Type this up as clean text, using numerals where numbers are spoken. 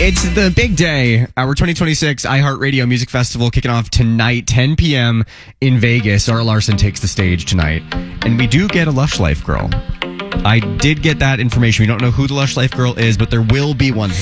It's the big day. Our 2026 iHeartRadio Music Festival kicking off tonight, 10 p.m. in Vegas. Zara Larsson takes the stage tonight. And we do get a Lush Life girl. I did get that information. We don't know who the Lush Life girl is, but there will be one here.